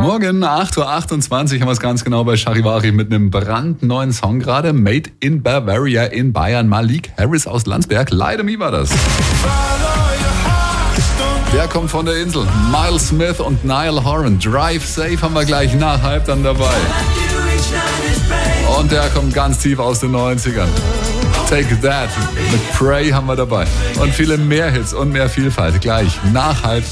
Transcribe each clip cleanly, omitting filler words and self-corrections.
Morgen, 8.28 Uhr haben wir es ganz genau bei Charivari mit einem brandneuen Song gerade. Made in Bavaria in Bayern. Malik Harris aus Landsberg. Leider Me war das. Der kommt von der Insel. Miles Smith und Niall Horan. Drive Safe haben wir gleich nach halb dann dabei. Und der kommt ganz tief aus den 90ern. Take That mit Prey haben wir dabei. Und viele mehr Hits und mehr Vielfalt gleich nach halb.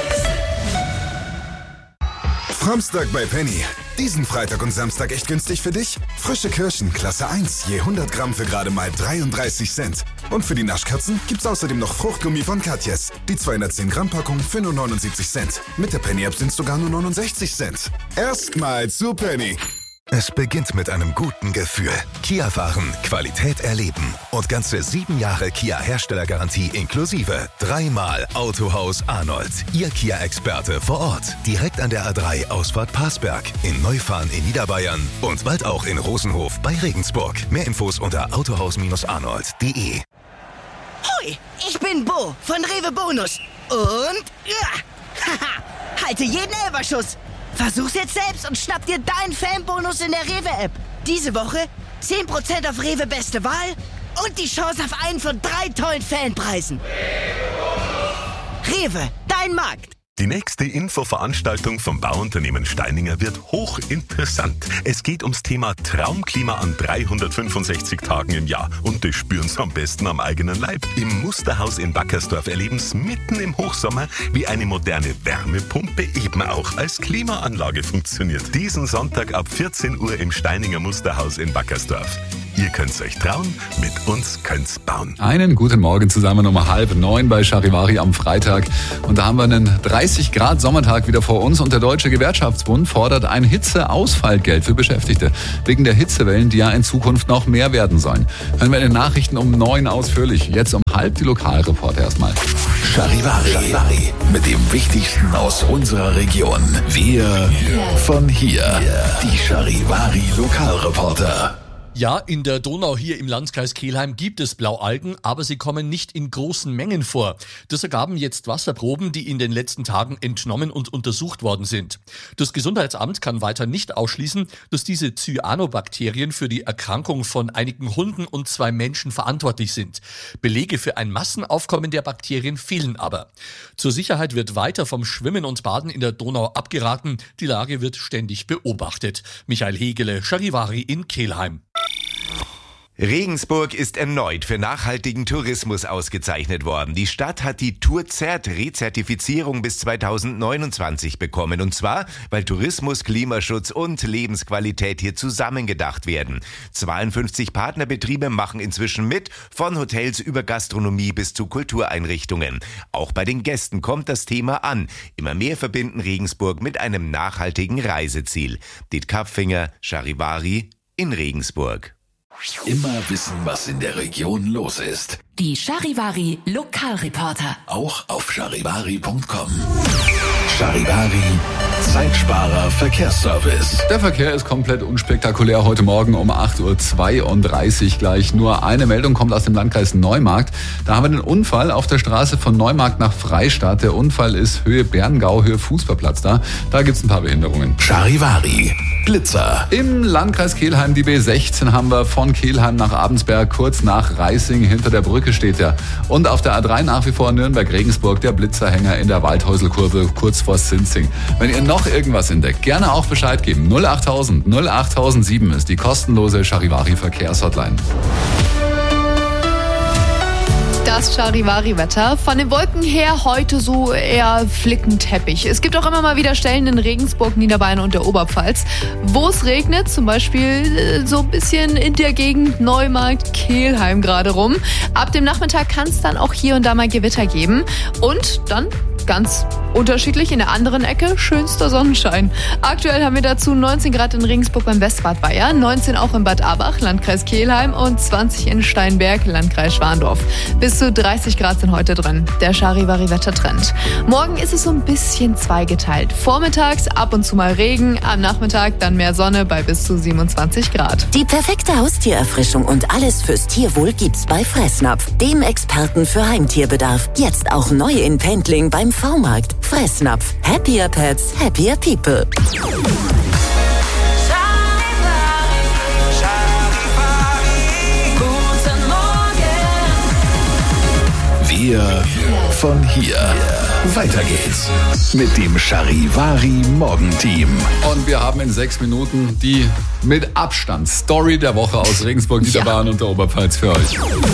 Samstag bei Penny. Diesen Freitag und Samstag echt günstig für dich? Frische Kirschen, Klasse 1, je 100 Gramm für gerade mal 33 Cent. Und für die Naschkatzen gibt's außerdem noch Fruchtgummi von Katjes. Die 210 Gramm Packung für nur 79 Cent. Mit der Penny-App sind's sogar nur 69 Cent. Erstmal zu Penny. Es beginnt mit einem guten Gefühl. Kia fahren, Qualität erleben und ganze 7 Jahre Kia-Herstellergarantie inklusive. 3-mal Autohaus Arnold. Ihr Kia-Experte vor Ort. Direkt an der A3 Ausfahrt Parsberg. In Neufahren in Niederbayern und bald auch in Rosenhof bei Regensburg. Mehr Infos unter autohaus-arnold.de. Hoi, ich bin Bo von Rewe Bonus. Und halte jeden Elferschuss. Versuch's jetzt selbst und schnapp dir deinen Fanbonus in der Rewe-App. Diese Woche 10% auf Rewe Beste Wahl und die Chance auf einen von 3 tollen Fanpreisen. Rewe, dein Markt. Die nächste Infoveranstaltung vom Bauunternehmen Steininger wird hochinteressant. Es geht ums Thema Traumklima an 365 Tagen im Jahr. Und das spüren Sie am besten am eigenen Leib. Im Musterhaus in Wackersdorf erleben Sie mitten im Hochsommer, wie eine moderne Wärmepumpe eben auch als Klimaanlage funktioniert. Diesen Sonntag ab 14 Uhr im Steininger Musterhaus in Wackersdorf. Ihr könnt's euch trauen, mit uns könnt's bauen. Einen guten Morgen zusammen um 8:30 bei Charivari am Freitag. Und da haben wir einen 30 Grad Sommertag wieder vor uns und der Deutsche Gewerkschaftsbund fordert ein Hitzeausfallgeld für Beschäftigte. Wegen der Hitzewellen, die ja in Zukunft noch mehr werden sollen. Hören wir in den Nachrichten um 9 ausführlich. Jetzt um 8:30 die Lokalreporter erstmal. Charivari. Mit dem Wichtigsten aus unserer Region. Wir von hier. Die Charivari Lokalreporter. Ja, in der Donau hier im Landkreis Kelheim gibt es Blaualgen, aber sie kommen nicht in großen Mengen vor. Das ergaben jetzt Wasserproben, die in den letzten Tagen entnommen und untersucht worden sind. Das Gesundheitsamt kann weiter nicht ausschließen, dass diese Cyanobakterien für die Erkrankung von einigen Hunden und 2 Menschen verantwortlich sind. Belege für ein Massenaufkommen der Bakterien fehlen aber. Zur Sicherheit wird weiter vom Schwimmen und Baden in der Donau abgeraten. Die Lage wird ständig beobachtet. Michael Hegele, Charivari in Kelheim. Regensburg ist erneut für nachhaltigen Tourismus ausgezeichnet worden. Die Stadt hat die Tourzert-Rezertifizierung bis 2029 bekommen. Und zwar, weil Tourismus, Klimaschutz und Lebensqualität hier zusammengedacht werden. 52 Partnerbetriebe machen inzwischen mit, von Hotels über Gastronomie bis zu Kultureinrichtungen. Auch bei den Gästen kommt das Thema an. Immer mehr verbinden Regensburg mit einem nachhaltigen Reiseziel. Diet Kapfinger, Charivari in Regensburg. Immer wissen, was in der Region los ist. Die Charivari Lokalreporter. Auch auf charivari.com. Charivari, Zeitsparer Verkehrsservice. Der Verkehr ist komplett unspektakulär heute Morgen um 8:32 Uhr gleich. Nur eine Meldung kommt aus dem Landkreis Neumarkt. Da haben wir einen Unfall auf der Straße von Neumarkt nach Freistadt. Der Unfall ist Höhe Berngau, Höhe Fußballplatz da. Da gibt's ein paar Behinderungen. Charivari, Blitzer. Im Landkreis Kelheim, die B16 haben wir von Kelheim nach Abensberg, kurz nach Reising, hinter der Brücke steht er. Und auf der A3 nach wie vor Nürnberg-Regensburg, der Blitzerhänger in der Waldhäuselkurve, kurz vor Sinzing. Wenn ihr noch irgendwas entdeckt, gerne auch Bescheid geben. 08000 08007 ist die kostenlose Charivari-Verkehrshotline. Das Charivari-Wetter. Von den Wolken her heute so eher Flickenteppich. Es gibt auch immer mal wieder Stellen in Regensburg, Niederbayern und der Oberpfalz, wo es regnet. Zum Beispiel so ein bisschen in der Gegend Neumarkt, Kelheim gerade rum. Ab dem Nachmittag kann es dann auch hier und da mal Gewitter geben. Und dann ganz unterschiedlich in der anderen Ecke schönster Sonnenschein. Aktuell haben wir dazu 19 Grad in Regensburg beim Westbad Bayern, 19 auch in Bad Abach, Landkreis Kelheim und 20 in Steinberg, Landkreis Schwandorf. Bis zu 30 Grad sind heute drin. Der Charivari-Wettertrend. Morgen ist es so ein bisschen zweigeteilt. Vormittags ab und zu mal Regen, am Nachmittag dann mehr Sonne bei bis zu 27 Grad. Die perfekte Haustiererfrischung und alles fürs Tierwohl gibt's bei Fressnapf, dem Experten für Heimtierbedarf. Jetzt auch neu in Pendling beim V-Markt, Fressnapf. Happier Pets, happier People. Wir von hier. Weiter geht's mit dem Charivari Morgenteam. Und wir haben in 6 Minuten die mit Abstand Story der Woche aus Regensburg, Niederbayern und der Oberpfalz für euch.